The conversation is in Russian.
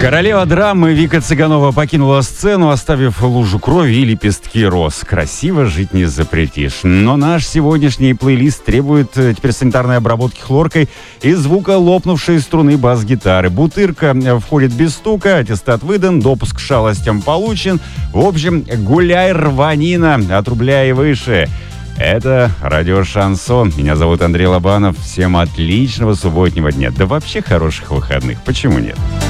Королева драмы Вика Цыганова покинула сцену, оставив лужу крови и лепестки роз. Красиво жить не запретишь. Но наш сегодняшний плейлист требует теперь санитарной обработки хлоркой и звука лопнувшей струны бас-гитары. Бутырка входит без стука, аттестат выдан, допуск к шалостям получен. В общем, гуляй, рванина, от рубля и выше. Это радио «Шансон». Меня зовут Андрей Лобанов. Всем отличного субботнего дня. Да вообще хороших выходных. Почему нет?